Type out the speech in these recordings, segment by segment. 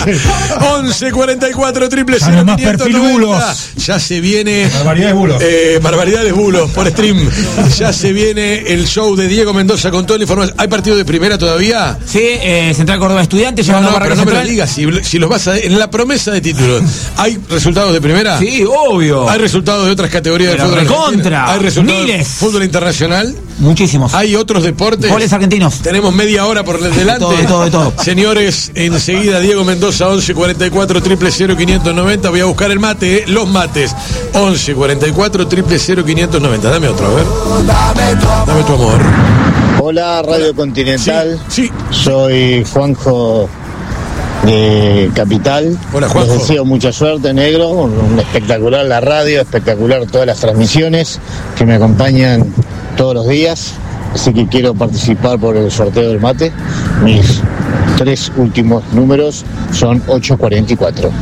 11 44 000 ya se viene. Barbaridades bulos por stream. Ya se viene el show de Diego Mendoza con toda la información. ¿Hay partido de primera todavía? Sí, Central Córdoba Estudiantes. No, pero no me lo digas. Si los vas a. En la promesa de títulos, ¿hay resultados de primera? Sí, obvio. ¿Hay resultados de otras categorías de fútbol? Contra. ¿Hay resultados Miles. de fútbol internacional? Muchísimos. ¿Hay otros deportes? Goles argentinos. Tenemos media hora por delante. De todo. Señores, enseguida Diego Mendoza, 11 44 000 590. Voy a buscar el mate, los mates. 11 44 000 590. Dame otro, a ver. Dame tu amor. Hola, Radio Continental. Sí. Soy Juanjo de Capital. Hola, Juanjo. Les deseo mucha suerte, negro. Un espectacular la radio, espectacular todas las transmisiones que me acompañan todos los días. Así que quiero participar por el sorteo del mate. Mis 3 últimos números son 844.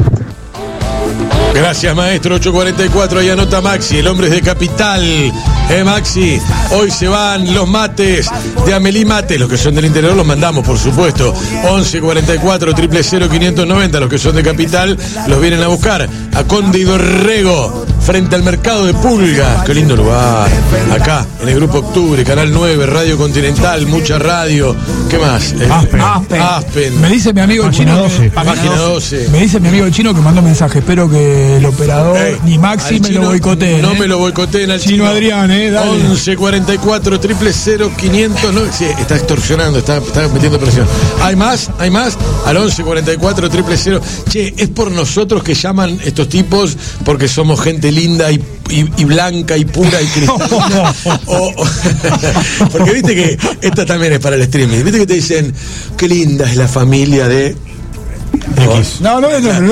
Gracias, maestro. 844, ahí anota Maxi. El hombre es de Capital. Maxi, hoy se van los mates de Amelí Mates. Los que son del interior los mandamos, por supuesto. 11 44 000 590. Los que son de Capital los vienen a buscar. A Conde y Dorrego, frente al mercado de Pulga. Qué lindo lugar. Acá, en el Grupo Octubre, Canal 9, Radio Continental, mucha radio. ¿Qué más? Aspen. Me dice mi amigo el chino. Página 12. Me dice mi amigo el chino que mandó mensaje. Espero que el operador ni Maxi me lo boicoteen. No me lo boicoteen al chino Adrián, dale. 11 44 000 590. Sí, está extorsionando, está metiendo presión. ¿Hay más? Al 11 44 000. Che, es por nosotros que llaman estos tipos porque somos gente linda y blanca y pura y cristalina. Porque viste que esta también es para el streaming. Viste que te dicen, qué linda es la familia de X. No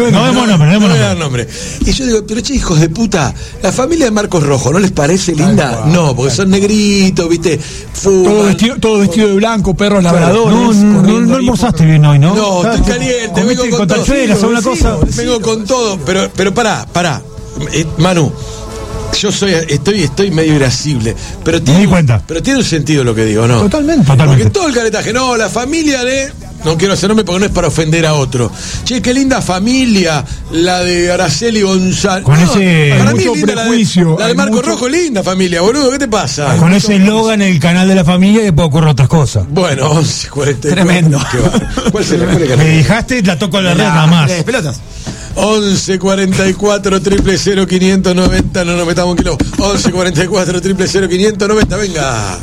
demos nombre. Y yo digo, pero che, hijos de puta, la familia de Marcos Rojo, ¿no les parece linda? No, porque son negritos, viste, todo vestido de blanco, perros labradores. No almorzaste bien hoy, ¿no? No, estoy caliente, vengo con todo. Vengo con todo, pero pará. Manu, yo estoy medio irascible, pero me di cuenta. Pero tiene un sentido lo que digo, ¿no? Totalmente. Porque todo el caretaje, la familia de... No quiero hacer nombre porque no es para ofender a otro. Che, qué linda familia, la de Araceli González. Con ese para mí linda prejuicio. La de Marco Rojo, linda familia, boludo, ¿qué te pasa? Con ese eslogan en el canal de la familia y después ocurren otras cosas. Bueno, 11 44. Tremendo. ¿Cuál se le pone que me dejaste, la toco a la red nada más. Pelotas. 11 44 000 590. No nos metamos en quilombo. 11 44 000 590. Venga.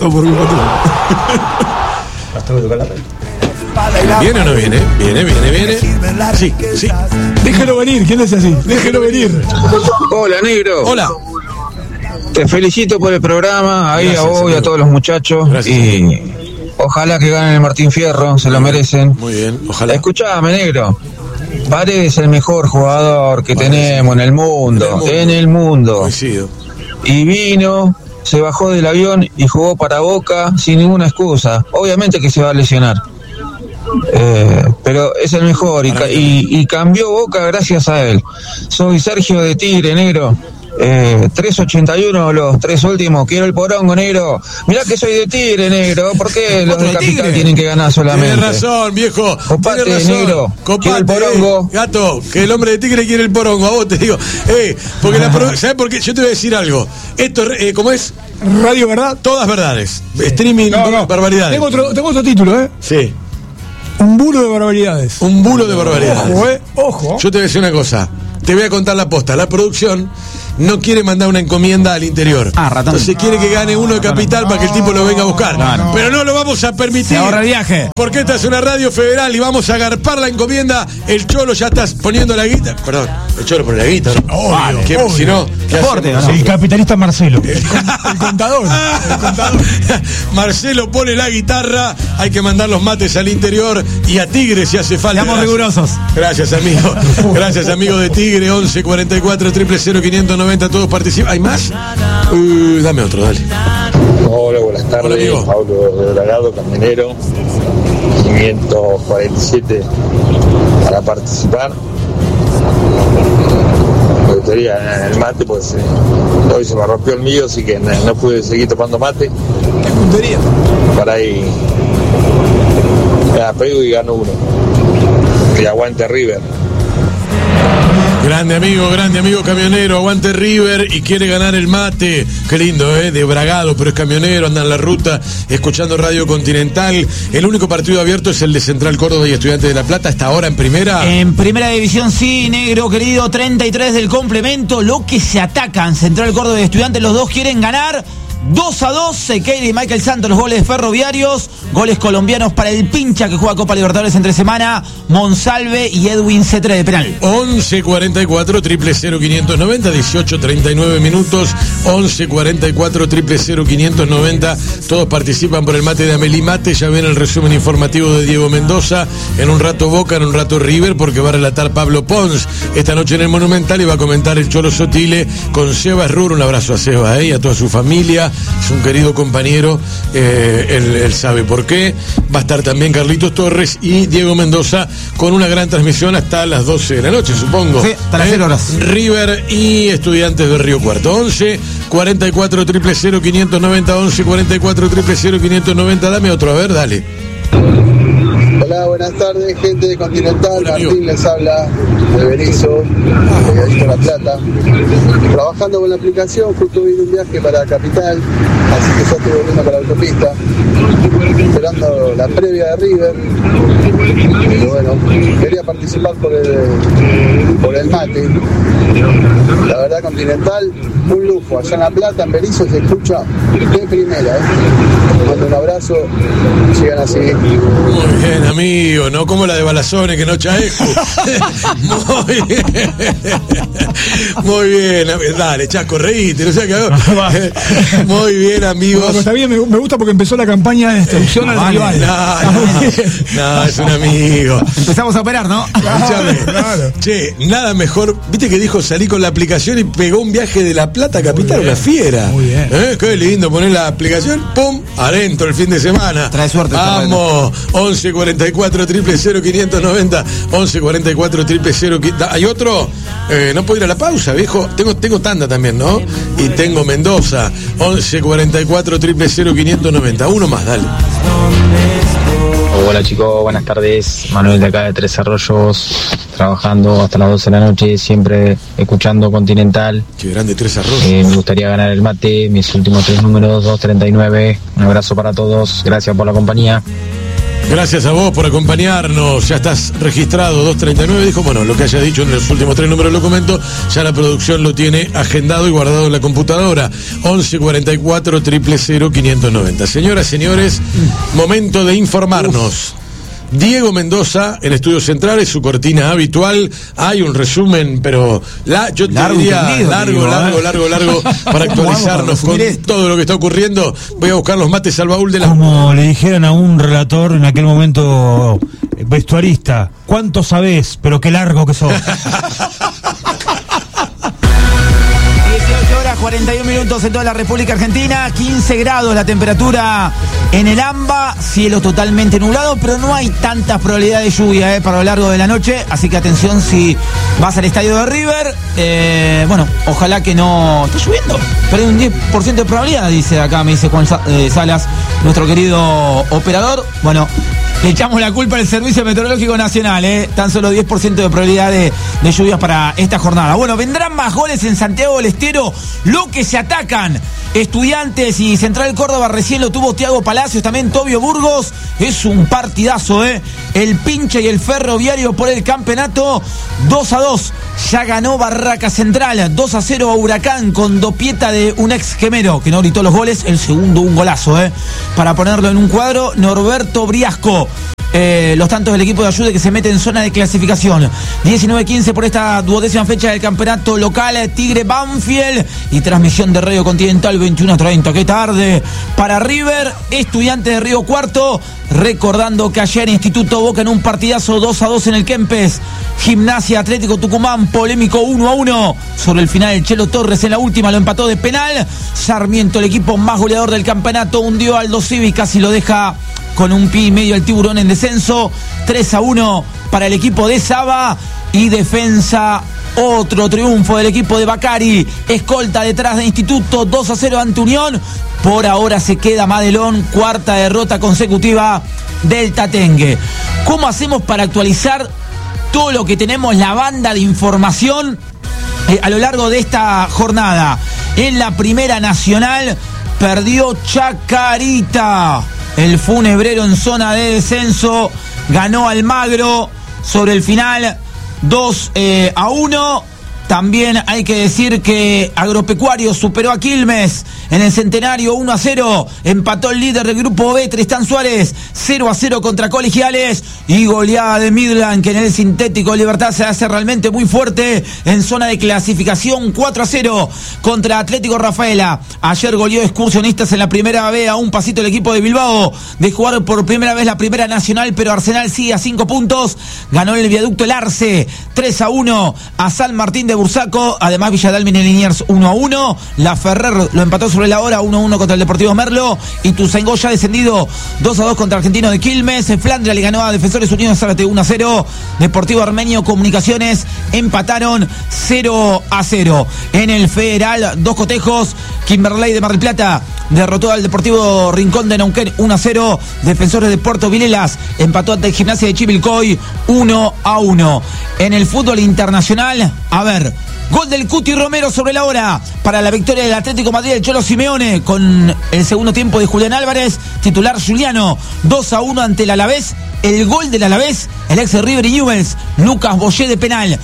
Hasta que tocar la red. ¿Viene o no viene? Viene. Sí. Déjelo venir, ¿quién es así? Déjelo venir. Hola, negro. Hola. Te felicito por el programa, ahí gracias, a vos y a todos los muchachos. Gracias. Y ojalá que ganen el Martín Fierro, se lo merecen. Muy bien, ojalá. Escuchame, negro. Paredes es el mejor jugador que tenemos en el mundo. Coincido. Y vino, se bajó del avión y jugó para Boca sin ninguna excusa. Obviamente que se va a lesionar. Pero es el mejor y cambió Boca gracias a él. Soy Sergio de Tigre, negro. 381 los 3 últimos. Quiero el porongo, negro. Mirá que soy de Tigre, negro. ¿Por qué los de Capital tienen que ganar solamente? Tienes razón, viejo. Copate, Tienes razón. negro. Copate, quiero el porongo. Gato, que el hombre de Tigre quiere el porongo. A vos te digo. Porque ¿sabés por qué? Yo te voy a decir algo. Esto, ¿cómo es? Radio Verdad. Todas verdades. Streaming, barbaridades. Tengo otro título, Sí. Un bulo de barbaridades. Un bulo de barbaridades. Ojo. Yo te voy a decir una cosa. Te voy a contar la posta. La producción no quiere mandar una encomienda al interior. Ratón. Entonces quiere que gane uno de Capital para que el tipo lo venga a buscar. Pero no lo vamos a permitir. Se ahorra el viaje. Porque esta es una radio federal y vamos a agarpar la encomienda. El Cholo ya está poniendo la guita. Perdón, el Cholo pone la guita, ¿no? Obvio. Si no, ¿qué hacemos? El capitalista Marcelo. El contador. Marcelo pone la guitarra. Hay que mandar los mates al interior y a Tigre si hace falta. Seamos rigurosos. Gracias, amigo. Gracias, amigo de Tigre. 11 44 000 590. Todos participan. ¿Hay más? Dame otro, dale. Hola, buenas tardes. Hola, amigo. Pablo de Bragado, camionero. 547 para participar. Me gustaría el mate, pues hoy se me rompió el mío, así que no pude seguir tomando mate. Qué puntería. Para ahí La pego y gano 1. Que aguante River. Grande amigo camionero, aguante River y quiere ganar el mate. Qué lindo, de Bragado, pero es camionero, anda en la ruta, escuchando Radio Continental. El único partido abierto es el de Central Córdoba y Estudiantes de La Plata, hasta ahora en primera. En primera división, sí, negro querido, 33 del complemento. Lo que se atacan, Central Córdoba y Estudiantes, los dos quieren ganar. 2-2, Sequeira y Michael Santos, los goles ferroviarios, goles colombianos para el Pincha que juega Copa Libertadores entre semana, Monsalve y Edwin Cetre de penal. 11-44, 000-590, 18-39 minutos, 11-44, 000-590, todos participan por el mate de Amelí Mate. Ya ven el resumen informativo de Diego Mendoza, en un rato Boca, en un rato River, porque va a relatar Pablo Pons esta noche en el Monumental y va a comentar el Cholo Sotile con Seba Rur. Un abrazo a Seba y a toda su familia. Es un querido compañero, él sabe por qué. Va a estar también Carlitos Torres y Diego Mendoza con una gran transmisión hasta las 12 de la noche, supongo. Sí, hasta las 0 horas. River y Estudiantes de Río Cuarto. 11-44 590, 11-44 590. Dame otro, a ver, dale. Hola, buenas tardes, gente de Continental. Martín les habla de Berizo, de La Plata. Trabajando con la aplicación, justo vine un viaje para Capital, así que ya estoy volviendo para la autopista, esperando la previa de River. Y bueno, quería participar por el mate. La verdad, Continental, un lujo. Allá en La Plata, en Berizo, se escucha de primera. Mando un abrazo, sigan así. Muy bien, amigo, no como la de Balazones, que no chaesco. Muy bien. Muy bien, dale, Chasco, reíte, no sé qué hago. Muy bien, amigos. No, está bien, me gusta porque empezó la campaña de destrucción al rival. No, es un amigo. Empezamos a operar, ¿no? Escúchame. Claro. Che, nada mejor. Viste que dijo salí con la aplicación y pegó un viaje de La Plata a Capital, una fiera. Muy bien. Qué lindo poner la aplicación, pum, adentro el fin de semana. Trae suerte. Vamos, 11-44 590, 11-44 ¿Hay otro? No puedo ir a la pausa, viejo. Tengo tanda también, ¿no? Y tengo Mendoza, 11-44 590. Uno más, dale. Hola chicos, buenas tardes. Manuel de acá de Tres Arroyos, trabajando hasta las 12 de la noche, siempre escuchando Continental. Qué grande Tres Arroyos. Me gustaría ganar el mate, mis últimos 3 números, 239. Un abrazo para todos, gracias por la compañía. Gracias a vos por acompañarnos. Ya estás registrado, 239. Dijo, bueno, lo que haya dicho en los últimos 3 números lo comento. Ya la producción lo tiene agendado y guardado en la computadora. 11-44 590. Señoras, señores, momento de informarnos. Diego Mendoza, en Estudios Centrales, su cortina habitual. Hay un resumen, pero yo te diría largo para actualizarnos con todo lo que está ocurriendo. Voy a buscar los mates al baúl de la... Como le dijeran a un relator en aquel momento vestuarista, ¿cuánto sabés? Pero qué largo que sos. 41 minutos en toda la República Argentina, 15 grados la temperatura en el AMBA, cielo totalmente nublado, pero no hay tantas probabilidades de lluvia para lo largo de la noche, así que atención si vas al estadio de River, bueno, ojalá que no... ¿Está lloviendo? Pero hay un 10% de probabilidad, dice acá, me dice Juan Salas, nuestro querido operador. Bueno, le echamos la culpa al Servicio Meteorológico Nacional, tan solo 10% de probabilidad de lluvias para esta jornada. Bueno, vendrán más goles en Santiago del Estero, lo que se atacan. Estudiantes y Central Córdoba recién lo tuvo Thiago Palacios, también Tobio Burgos. Es un partidazo, el Pincha y el Ferroviario por el campeonato. 2-2, ya ganó Barraca Central. 2-0 a Huracán con dopieta de un ex gemero que no gritó los goles. El segundo un golazo, para ponerlo en un cuadro, Norberto Briasco. Los tantos del equipo de Ayude que se mete en zona de clasificación. 19-15 por esta 12ª fecha del campeonato local, Tigre Banfield, y transmisión de Radio Continental 21:30. Qué tarde para River, Estudiantes de Río Cuarto, recordando que ayer Instituto Boca en un partidazo 2-2 en el Kempes. Gimnasia Atlético Tucumán, polémico 1-1 sobre el final. El Chelo Torres en la última lo empató de penal. Sarmiento, el equipo más goleador del campeonato, hundió a Aldo Civi, casi lo deja con un pie y medio al Tiburón en descenso. 3-1 para el equipo de Saba. Y Defensa Otro triunfo del equipo de Bacari, escolta detrás de Instituto, 2-0 ante Unión. Por ahora se queda Madelón, cuarta derrota consecutiva del Tatengue. ¿Cómo hacemos para actualizar todo lo que tenemos, la banda de información a lo largo de esta jornada? En la Primera Nacional perdió Chacarita, el funebrero en zona de descenso, ganó Almagro sobre el final 2-1. También hay que decir que Agropecuario superó a Quilmes en el Centenario 1-0. Empató el líder del grupo B, Tristán Suárez, 0-0 contra Colegiales. Y goleada de Midland, que en el Sintético Libertad se hace realmente muy fuerte en zona de clasificación, 4-0 contra Atlético Rafaela. Ayer goleó Excursionistas en la Primera B, a un pasito el equipo de Bilbao de jugar por primera vez la Primera Nacional, pero Arsenal sigue a 5 puntos. Ganó el Viaducto El Arce, 3-1 a San Martín de Bursaco. Además Villadalmin en Liniers 1-1. La Ferrer lo empató sobre la hora, 1-1 contra el Deportivo Merlo. Y Tuzaingó ya descendido 2-2 contra Argentino de Quilmes. Flandria le ganó a Defensores Unidos Zárate 1-0. Deportivo Armenio Comunicaciones empataron 0-0. En el Federal, dos cotejos. Kimberley de Mar del Plata derrotó al Deportivo Rincón de Neuquén 1-0. Defensores de Puerto Vilelas empató ante el Gimnasia de Chivilcoy 1-1. En el fútbol internacional, a ver, gol del Cuti Romero sobre la hora para la victoria del Atlético Madrid del Cholo Simeone, con el segundo tiempo de Julián Álvarez, titular Juliano, 2-1 ante el Alavés. El gol del Alavés, el ex River y Newell's, Lucas Boyé de penal,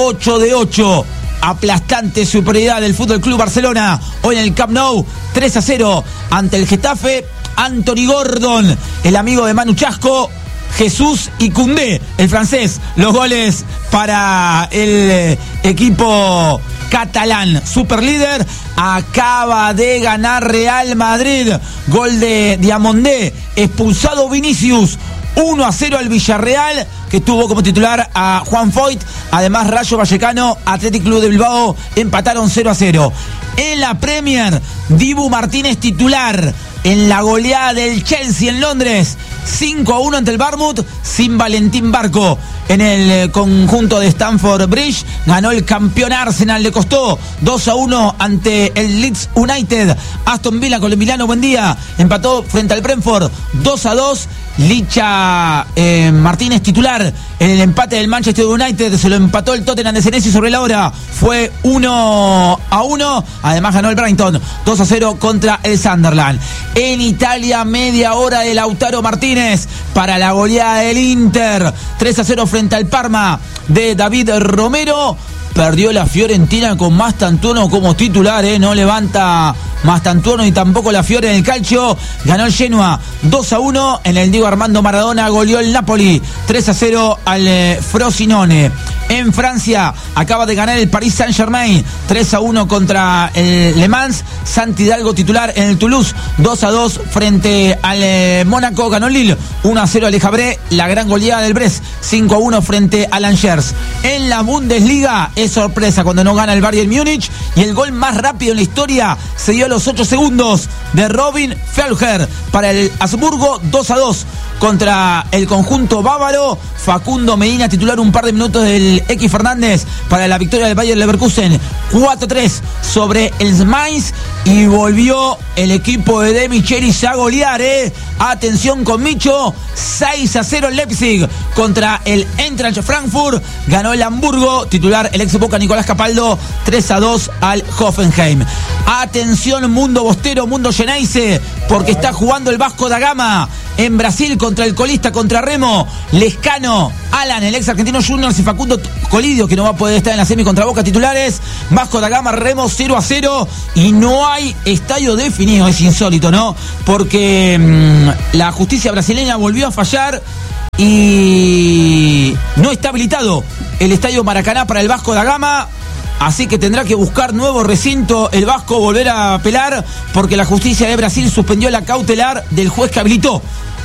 8-8. Aplastante superioridad del Fútbol Club Barcelona hoy en el Camp Nou, 3-0 ante el Getafe. Anthony Gordon, el amigo de Manu Chasco, Jesús y Koundé, el francés, los goles para el equipo catalán. Superlíder, acaba de ganar Real Madrid, gol de Diamondé, expulsado Vinicius, 1-0 al Villarreal, que tuvo como titular a Juan Foyt. Además Rayo Vallecano, Athletic Club de Bilbao empataron 0-0. En la Premier, Dibu Martínez titular en la goleada del Chelsea en Londres, 5-1 ante el Bournemouth, sin Valentín Barco. En el conjunto de Stamford Bridge ganó el campeón Arsenal, le costó 2-1 ante el Leeds United. Aston Villa con el Milano Buendía empató frente al Brentford 2-2. Licha Martínez titular en el empate del Manchester United, se lo empató el Tottenham de Senesi sobre la hora, fue 1-1. Además ganó el Brighton 2-0 contra el Sunderland. En Italia, media hora de Lautaro Martínez para la goleada del Inter, 3-0 frente al Parma de David Romero. Perdió la Fiorentina con Mastantuono como titular, no levanta Mastantuono y tampoco la Fiore en el calcio. Ganó el Genoa 2-1. En el Diego Armando Maradona goleó el Napoli 3-0 al Frosinone. En Francia acaba de ganar el Paris Saint-Germain 3-1 contra el Le Mans. Santi Hidalgo titular en el Toulouse 2-2 frente al Mónaco. Ganó el Lille 1-0 al Le Havre. La gran goleada del Brest 5-1 frente al Angers. En la Bundesliga es sorpresa cuando no gana el Bayern Múnich, y el gol más rápido en la historia se dio a los 8 segundos de Robin Felger para el Habsburgo, 2-2 contra el conjunto bávaro. Facundo Medina titular un par de minutos del X Fernández para la victoria del Bayer Leverkusen, 4-3 sobre el Mainz, y volvió el equipo de Michelis a golear, Atención con Micho, 6-0 en Leipzig contra el Eintracht Frankfurt. Ganó el Hamburgo, titular el ex Boca Nicolás Capaldo, 3-2 al Hoffenheim. Atención mundo bostero, mundo Geneise, porque está jugando el Vasco da Gama en Brasil contra el colista, contra Remo. Lescano, Alan, el ex Argentino Juniors, y Facundo Colidio, que no va a poder estar en la semi contra Boca, titulares. Vasco da Gama, Remo 0-0, y no hay estadio definido. Es insólito, ¿no? Porque la justicia brasileña volvió a fallar y no está habilitado el estadio Maracaná para el Vasco da Gama. Así que tendrá que buscar nuevo recinto el Vasco, volver a apelar, porque la justicia de Brasil suspendió la cautelar del juez que habilitó